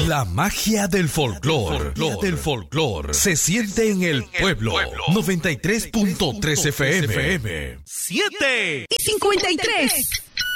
La magia del folclor se siente en el pueblo. 93.3 FM. 7:53.